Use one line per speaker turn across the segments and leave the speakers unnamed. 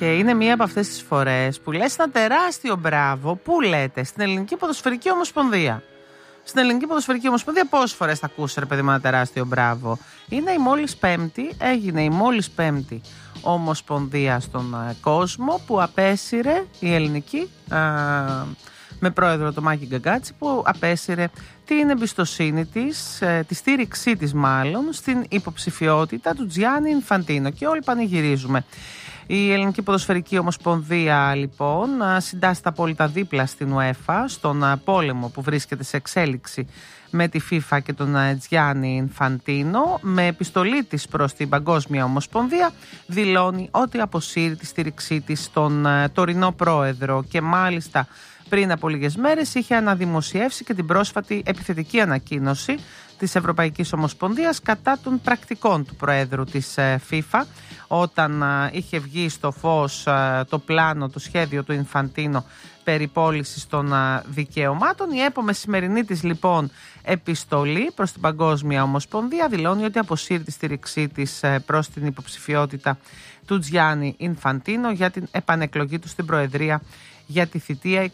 Και είναι μία από αυτές τις φορές που λες ένα τεράστιο μπράβο. Πού λέτε? Στην Ελληνική Ποδοσφαιρική Ομοσπονδία. Στην Ελληνική Ποδοσφαιρική Ομοσπονδία πόσες φορές θα ακούσει, ρε παιδί μου, ένα τεράστιο μπράβο? Είναι η μόλις πέμπτη, έγινε η μόλις πέμπτη Ομοσπονδία στον κόσμο που απέσυρε η ελληνική, με πρόεδρο τον Μάκη Γκαγκάτση, που απέσυρε την εμπιστοσύνη της, τη στήριξή της μάλλον, στην υποψηφιότητα του Τζιάννη Ινφαντίνο. Και όλοι πανηγυρίζουμε. Η Ελληνική Ποδοσφαιρική Ομοσπονδία λοιπόν συντάσσεται απόλυτα δίπλα στην UEFA, στον πόλεμο που βρίσκεται σε εξέλιξη με τη FIFA και τον Τζιάννη Ινφαντίνο. Με επιστολή της προς την Παγκόσμια Ομοσπονδία δηλώνει ότι αποσύρει τη στήριξή της στον τωρινό πρόεδρο και μάλιστα πριν από λίγες μέρες είχε αναδημοσιεύσει και την πρόσφατη επιθετική ανακοίνωση της Ευρωπαϊκής Ομοσπονδίας κατά των πρακτικών του Προέδρου της FIFA, όταν είχε βγει στο φως το πλάνο, το σχέδιο του Ινφαντίνο περί πώλησης των δικαιωμάτων. Η ΕΠΟ με σημερινή της λοιπόν επιστολή προς την Παγκόσμια Ομοσπονδία δηλώνει ότι αποσύρει τη στήριξή της προς την υποψηφιότητα του Τζιάννη Ινφαντίνο για την επανεκλογή του στην Προεδρία για τη θητεία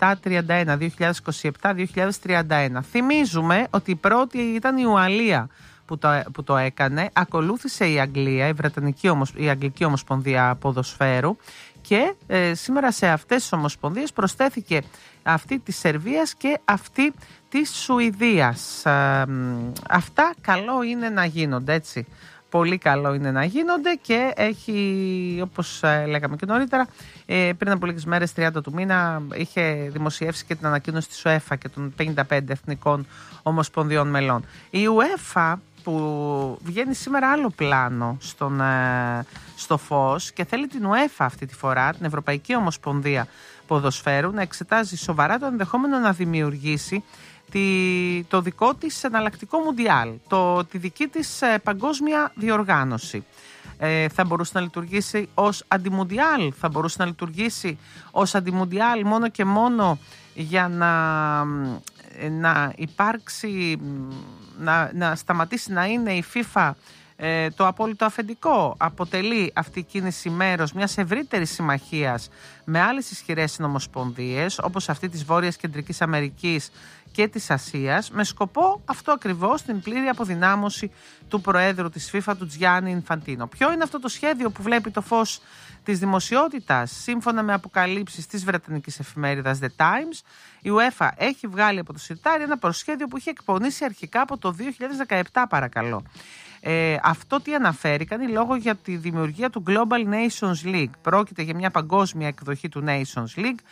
2027-2031. Θυμίζουμε ότι η πρώτη ήταν η Ουαλία που το έκανε, ακολούθησε η Αγγλία, η Αγγλική Ομοσπονδία Ποδοσφαίρου και σήμερα σε αυτές τις ομοσπονδίες προσθέθηκε αυτή της Σερβίας και αυτή της Σουηδίας. Αυτά καλό είναι να γίνονται, έτσι. Πολύ καλό είναι να γίνονται και έχει, όπως λέγαμε και νωρίτερα, πριν από λίγες μέρες, 30 του μήνα, είχε δημοσιεύσει και την ανακοίνωση της UEFA και των 55 εθνικών ομοσπονδιών μελών. Η UEFA που βγαίνει σήμερα άλλο πλάνο στο φως και θέλει την UEFA αυτή τη φορά, την Ευρωπαϊκή Ομοσπονδία Ποδοσφαίρου, να εξετάζει σοβαρά το ενδεχόμενο να δημιουργήσει το δικό της εναλλακτικό μουντιάλ, τη δική της παγκόσμια διοργάνωση. Θα μπορούσε να λειτουργήσει ως αντιμουντιάλ, θα μπορούσε να λειτουργήσει ως αντιμουντιάλ μόνο και μόνο για να υπάρξει, να σταματήσει να είναι η FIFA το απόλυτο αφεντικό. Αποτελεί αυτή η κίνηση μέρος μιας ευρύτερης συμμαχίας με άλλες ισχυρές συνομοσπονδίες όπως αυτή της Βόρειας Κεντρικής Αμερικής και της Ασίας, με σκοπό αυτό ακριβώς, την πλήρη αποδυνάμωση του Προέδρου της FIFA, του Τζιάννη Ινφαντίνο. Ποιο είναι αυτό το σχέδιο που βλέπει το φως της δημοσιότητας? Σύμφωνα με αποκαλύψεις της βρετανικής εφημερίδας The Times, η UEFA έχει βγάλει από το συρτάρι ένα προσχέδιο που είχε εκπονήσει αρχικά από το 2017, παρακαλώ. Αυτό τι αναφέρει? Κάνει λόγο για τη δημιουργία του Global Nations League. Πρόκειται για μια παγκόσμια εκδοχή του Nations League.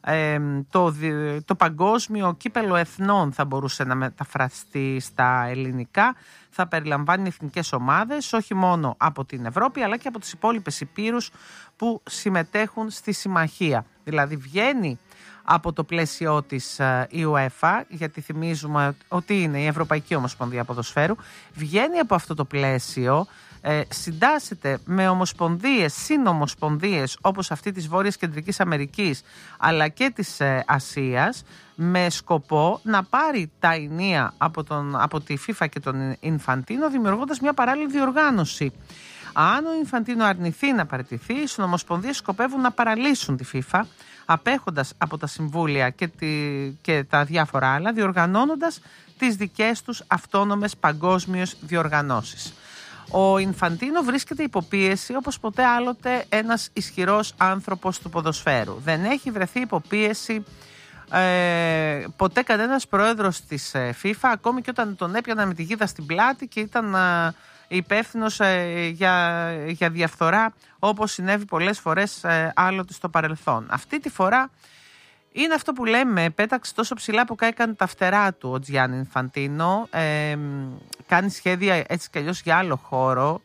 Το παγκόσμιο κύπελο εθνών θα μπορούσε να μεταφραστεί στα ελληνικά. Θα περιλαμβάνει εθνικές ομάδες, όχι μόνο από την Ευρώπη αλλά και από τις υπόλοιπες υπήρους που συμμετέχουν στη συμμαχία. Δηλαδή βγαίνει από το πλαίσιο της η UEFA, γιατί θυμίζουμε ότι είναι η Ευρωπαϊκή Ομοσπονδία Ποδοσφαίρου, βγαίνει από αυτό το πλαίσιο, συντάσσεται με ομοσπονδίες, συνομοσπονδίες όπως αυτή της Βόρειας Κεντρικής Αμερικής αλλά και της Ασίας, με σκοπό να πάρει τα ενία από τη FIFA και τον Ινφαντίνο, δημιουργώντας μια παράλληλη διοργάνωση. Αν ο Ινφαντίνο αρνηθεί να παραιτηθεί, οι συνομοσπονδίες σκοπεύουν να παραλύσουν τη FIFA, απέχοντας από τα συμβούλια και τα διάφορα άλλα, διοργανώνοντας τις δικές τους αυτόνομες παγκόσμιες διοργανώσεις. Ο Ινφαντίνο βρίσκεται υποπίεση όπως ποτέ άλλοτε ένας ισχυρός άνθρωπος του ποδοσφαίρου. Δεν έχει βρεθεί υποπίεση ποτέ κανένας πρόεδρος της FIFA, ακόμη και όταν τον έπιαναν με τη γίδα στην πλάτη και ήταν υπεύθυνος για διαφθορά, όπως συνέβη πολλές φορές άλλοτε στο παρελθόν. Αυτή τη φορά είναι αυτό που λέμε, πέταξε τόσο ψηλά που έκανε τα φτερά του ο Τζιάννη Ινφαντίνο, κάνει σχέδια έτσι κι αλλιώς για άλλο χώρο,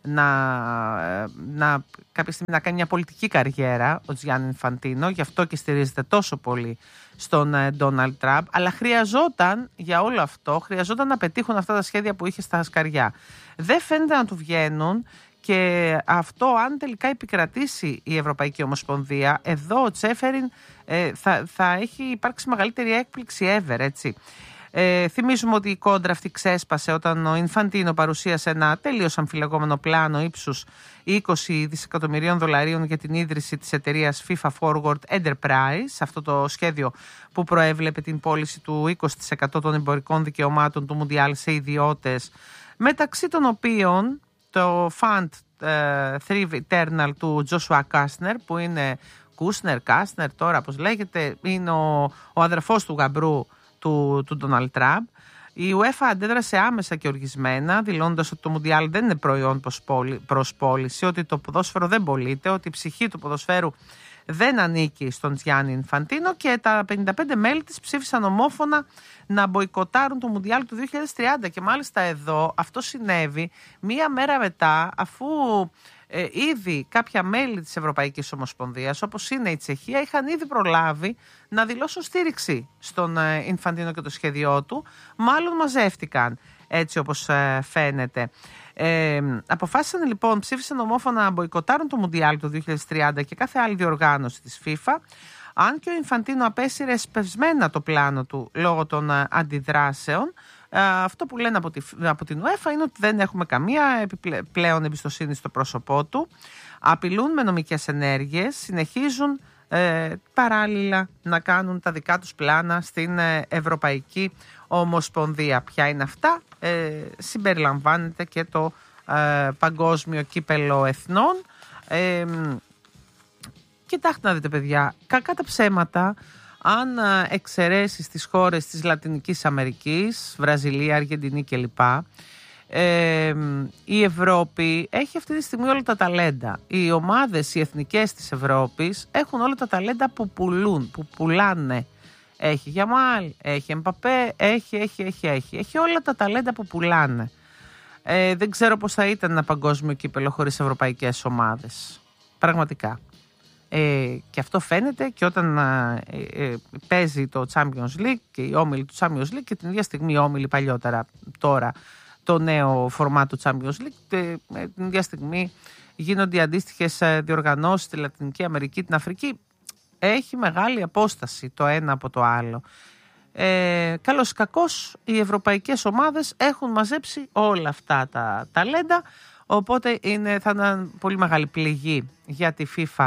κάποια στιγμή να κάνει μια πολιτική καριέρα ο Τζιάννη Ινφαντίνο, γι' αυτό και στηρίζεται τόσο πολύ στον Ντόναλντ Τραμπ, αλλά για όλο αυτό χρειαζόταν να πετύχουν αυτά τα σχέδια που είχε στα σκαριά. Δεν φαίνεται να του βγαίνουν και αυτό, αν τελικά επικρατήσει η Ευρωπαϊκή Ομοσπονδία, εδώ ο Τσέφεριν θα έχει υπάρξει μεγαλύτερη έκπληξη ever, έτσι. Θυμίζουμε ότι η κόντρα αυτή ξέσπασε όταν ο Ινφαντίνο παρουσίασε ένα τελείως αμφιλεγόμενο πλάνο ύψους 20 δισεκατομμυρίων δολαρίων για την ίδρυση της εταιρείας FIFA Forward Enterprise, αυτό το σχέδιο που προέβλεπε την πώληση του 20% των εμπορικών δικαιωμάτων του Μουντιάλ σε ιδιώτες, μεταξύ των οποίων το Fund Thrive Eternal του Joshua Kastner, που είναι Κάσνερ τώρα πώς λέγεται, είναι ο αδερφός του γαμπρού του Ντόναλντ Τραμπ. Η UEFA αντέδρασε άμεσα και οργισμένα, δηλώνοντας ότι το Μουντιάλ δεν είναι προϊόν προς πώληση, ότι το ποδόσφαιρο δεν πωλείται, ότι η ψυχή του ποδοσφαίρου δεν ανήκει στον Τζιάννη Ινφαντίνο, και τα 55 μέλη της ψήφισαν ομόφωνα να μποϊκοτάρουν το Μουντιάλ του 2030. Και μάλιστα εδώ αυτό συνέβη μία μέρα μετά, αφού ήδη κάποια μέλη της Ευρωπαϊκής Ομοσπονδίας, όπως είναι η Τσεχία, είχαν ήδη προλάβει να δηλώσουν στήριξη στον Ινφαντίνο και το σχέδιό του. Μάλλον μαζεύτηκαν, έτσι όπως φαίνεται. Αποφάσισαν λοιπόν, ψήφισαν ομόφωνα να μποϊκοτάρουν το Μουντιάλ του 2030 και κάθε άλλη διοργάνωση της FIFA, αν και ο Ινφαντίνο απέσυρε εσπευσμένα το πλάνο του λόγω των αντιδράσεων. Αυτό που λένε από την UEFA είναι ότι δεν έχουμε καμία επιπλέον εμπιστοσύνη στο πρόσωπό του. Απειλούν με νομικές ενέργειες, συνεχίζουν παράλληλα να κάνουν τα δικά τους πλάνα στην Ευρωπαϊκή Ομοσπονδία. Ποια είναι αυτά? Συμπεριλαμβάνεται και το Παγκόσμιο Κύπελλο Εθνών. Κοιτάξτε να δείτε, παιδιά, κακά τα ψέματα, αν εξαιρέσεις τις χώρες της Λατινικής Αμερικής, Βραζιλία, Αργεντινή κλπ, η Ευρώπη έχει αυτή τη στιγμή όλα τα ταλέντα. Οι ομάδες, οι εθνικές της Ευρώπης έχουν όλα τα ταλέντα που πουλάνε. Έχει Γιαμάλ, έχει Εμπαπέ, έχει όλα τα ταλέντα που πουλάνε. Δεν ξέρω πώς θα ήταν ένα παγκόσμιο κύπελλο χωρίς ευρωπαϊκές ομάδες. Πραγματικά. Και αυτό φαίνεται και όταν παίζει το Champions League και οι όμιλοι του Champions League, και την ίδια στιγμή οι όμιλοι παλιότερα, τώρα το νέο φορμάτ του Champions League, την ίδια στιγμή γίνονται οι αντίστοιχες διοργανώσεις στη Λατινική Αμερική, την Αφρική. Έχει μεγάλη απόσταση το ένα από το άλλο. Καλώς ή κακώς, οι ευρωπαϊκές ομάδες έχουν μαζέψει όλα αυτά τα ταλέντα, οπότε θα είναι πολύ μεγάλη πληγή για τη FIFA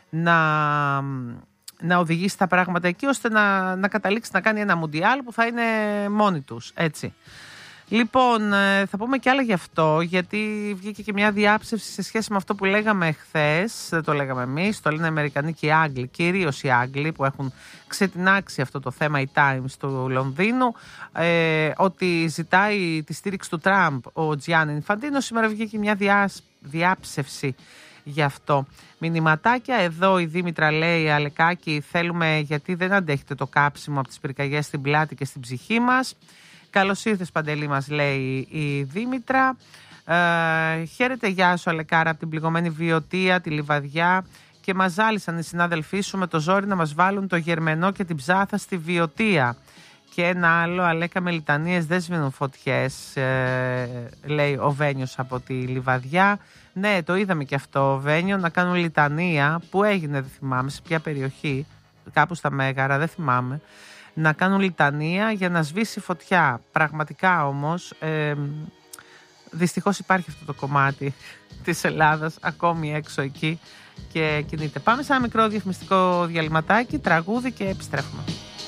να οδηγήσει τα πράγματα εκεί, ώστε να καταλήξει να κάνει ένα Μουντιάλ που θα είναι μόνοι τους, έτσι. Λοιπόν, θα πούμε και άλλα γι' αυτό, γιατί βγήκε και μια διάψευση σε σχέση με αυτό που λέγαμε χθες. Δεν το λέγαμε εμείς, το λένε οι Αμερικανοί και οι Άγγλοι, κυρίως οι Άγγλοι που έχουν ξετινάξει αυτό το θέμα, οι Times του Λονδίνου, ότι ζητάει τη στήριξη του Τραμπ ο Τζιάννη Ινφαντίνο. Σήμερα βγήκε μια διάψευση γι' αυτό. Μηνυματάκια εδώ, η Δήμητρα λέει: Αλεκάκη, θέλουμε γιατί δεν αντέχετε το κάψιμο από τις πυρκαγιές στην πλάτη και στην ψυχή μας. Καλώς ήρθες, Παντελή, μας λέει η Δήμητρα. Χαίρετε, γεια σου Αλεκάρα, από την πληγωμένη Βιωτία, τη Λιβαδιά, και μας ζάλισαν οι συνάδελφοί σου με το ζόρι να μας βάλουν το Γερμενό και την Ψάθα στη Βιωτία. Και ένα άλλο: Αλέκα, με λιτανίες δεν σβήνουν φωτιές, λέει ο Βένιος από τη Λιβαδιά. Ναι, το είδαμε και αυτό, Βένιο, να κάνουν λιτανία. Που έγινε, δεν θυμάμαι, σε ποια περιοχή, κάπου στα Μέγαρα, δεν θυμάμαι. Να κάνουν λιτανία για να σβήσει φωτιά. Πραγματικά όμως, δυστυχώς υπάρχει αυτό το κομμάτι της Ελλάδας ακόμη έξω εκεί και κινείται. Πάμε σε ένα μικρό διαφημιστικό διαλυματάκι, τραγούδι, και επιστρέφουμε.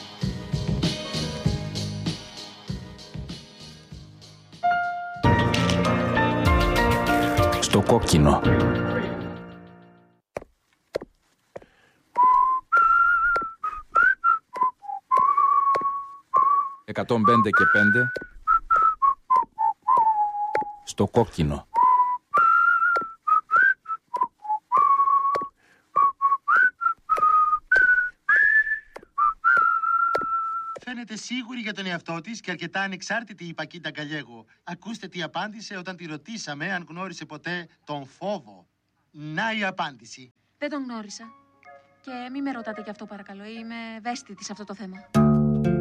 Στο κόκκινο. «105 και 5» στο κόκκινο.
Φαίνεται σίγουρη για τον εαυτό της και αρκετά ανεξάρτητη η Πακίτα Γκαλιέγο. Ακούστε τι απάντησε όταν τη ρωτήσαμε αν γνώρισε ποτέ τον φόβο. Να η απάντηση.
Δεν τον γνώρισα. Και μην με ρωτάτε γι' αυτό, παρακαλώ. Είμαι ευαίσθητη σε αυτό το θέμα.